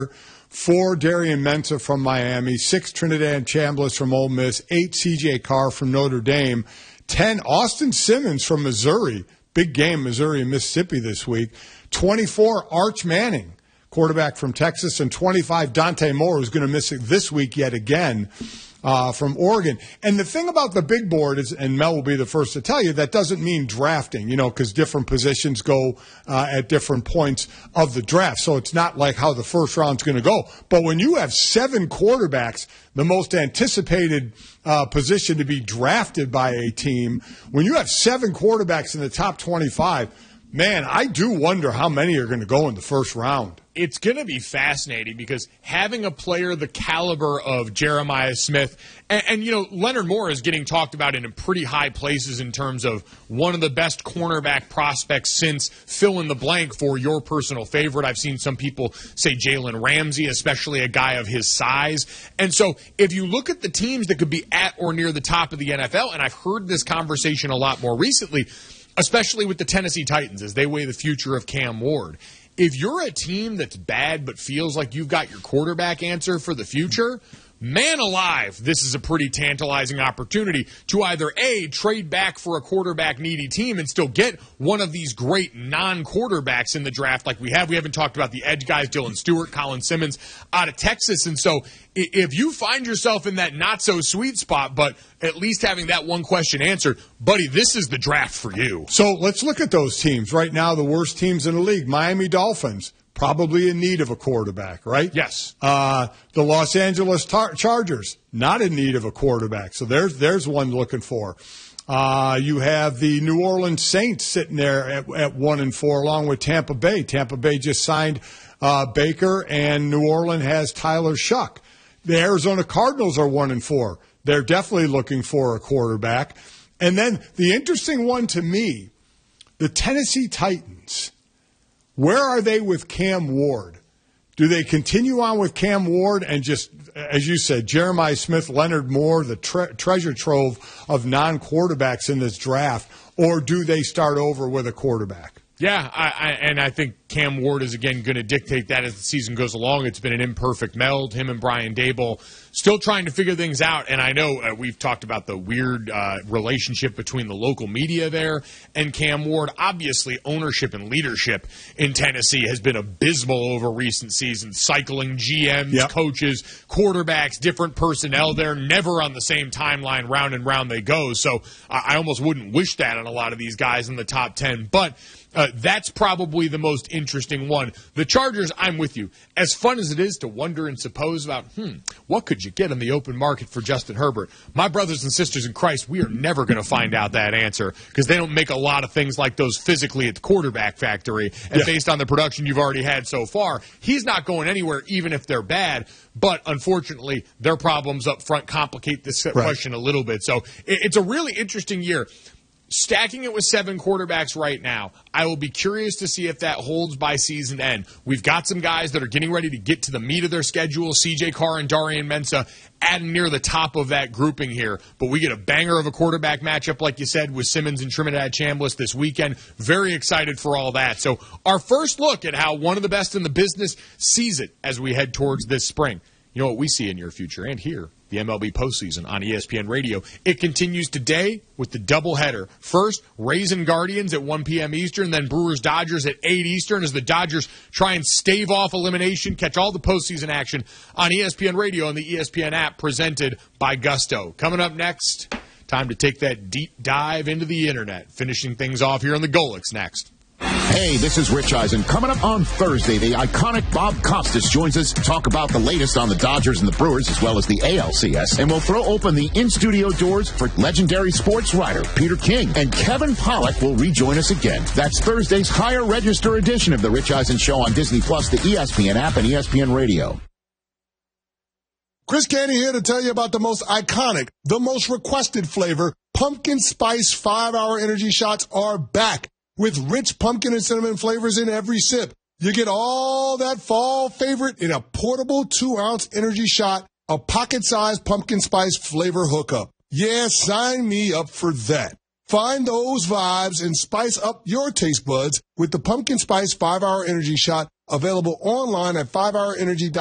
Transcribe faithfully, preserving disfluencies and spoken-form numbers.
four Darian Mensah from Miami, six Trinidad Chambliss from Ole Miss, eight C J Carr from Notre Dame, ten Austin Simmons from Missouri. Big game, Missouri and Mississippi this week. twenty-four Arch Manning, quarterback from Texas, and twenty-five Dante Moore, who's going to miss it this week yet again. Uh, from Oregon. And the thing about the big board is, and Mel will be the first to tell you, that doesn't mean drafting, you know, because different positions go uh, at different points of the draft. So it's not like how the first round's going to go. But when you have seven quarterbacks, the most anticipated uh, position to be drafted by a team, when you have seven quarterbacks in the top twenty-five, man, I do wonder how many are going to go in the first round. It's going to be fascinating because having a player the caliber of Jeremiah Smith, and, and, you know, Leonard Moore is getting talked about in pretty high places in terms of one of the best cornerback prospects since fill in the blank for your personal favorite. I've seen some people say Jalen Ramsey, especially a guy of his size. And so if you look at the teams that could be at or near the top of the N F L, and I've heard this conversation a lot more recently, especially with the Tennessee Titans as they weigh the future of Cam Ward. If you're a team that's bad but feels like you've got your quarterback answer for the future, man alive, this is a pretty tantalizing opportunity to either A, trade back for a quarterback-needy team and still get one of these great non-quarterbacks in the draft like we have. We haven't talked about the edge guys, Dylan Stewart, Colin Simmons out of Texas. And so if you find yourself in that not-so-sweet spot, but at least having that one question answered, buddy, this is the draft for you. So let's look at those teams. Right now, the worst teams in the league, Miami Dolphins. Probably in need of a quarterback, right? Yes. Uh, the Los Angeles Tar- Chargers, not in need of a quarterback. So there's there's one looking for. Uh, you have the New Orleans Saints sitting there at, at one and four, along with Tampa Bay. Tampa Bay just signed uh, Baker, and New Orleans has Tyler Shuck. The Arizona Cardinals are one and four. They're definitely looking for a quarterback. And then the interesting one to me, the Tennessee Titans. Where are they with Cam Ward? Do they continue on with Cam Ward and just, as you said, Jeremiah Smith, Leonard Moore, the tre- treasure trove of non-quarterbacks in this draft, or do they start over with a quarterback? Yeah, I, I, and I think Cam Ward is, again, going to dictate that as the season goes along. It's been an imperfect meld. Him and Brian Daboll still trying to figure things out. And I know uh, we've talked about the weird uh, relationship between the local media there and Cam Ward. Obviously, ownership and leadership in Tennessee has been abysmal over recent seasons, cycling G Ms, yep. coaches, quarterbacks, different personnel there, never on the same timeline, round and round they go. So I, I almost wouldn't wish that on a lot of these guys in the top ten. But Uh, that's probably the most interesting one. The Chargers, I'm with you. As fun as it is to wonder and suppose about, hmm, what could you get in the open market for Justin Herbert? My brothers and sisters in Christ, we are never going to find out that answer because they don't make a lot of things like those physically at the quarterback factory. And yeah. based on the production you've already had so far, he's not going anywhere even if they're bad. But unfortunately, their problems up front complicate this right. question a little bit. So it, it's a really interesting year. Stacking it with seven quarterbacks right now, I will be curious to see if that holds by season end. We've got some guys that are getting ready to get to the meat of their schedule, C J Carr and Darian Mensah, adding near the top of that grouping here. But we get a banger of a quarterback matchup, like you said, with Simmons and Trinidad Chambliss this weekend. Very excited for all that. So our first look at how one of the best in the business sees it as we head towards this spring. You know what we see in your future and here. The M L B postseason on E S P N Radio. It continues today with the doubleheader. First, Rays and Guardians at one p.m. Eastern, then Brewers-Dodgers at eight Eastern as the Dodgers try and stave off elimination. Catch all the postseason action on E S P N Radio and the E S P N app presented by Gusto. Coming up next, time to take that deep dive into the Internet. Finishing things off here on the Golics next. Hey, this is Rich Eisen. Coming up on Thursday, the iconic Bob Costas joins us to talk about the latest on the Dodgers and the Brewers, as well as the A L C S. And we'll throw open the in-studio doors for legendary sports writer Peter King. And Kevin Pollak will rejoin us again. That's Thursday's higher register edition of the Rich Eisen Show on Disney Plus, the E S P N app, and E S P N Radio. Chris Canty here to tell you about the most iconic, the most requested flavor. Pumpkin Spice five-hour energy shots are back. With rich pumpkin and cinnamon flavors in every sip, you get all that fall favorite in a portable two-ounce energy shot, a pocket-sized pumpkin spice flavor hookup. Yeah, sign me up for that. Find those vibes and spice up your taste buds with the Pumpkin Spice five-hour energy shot, Available online at five hour energy dot com.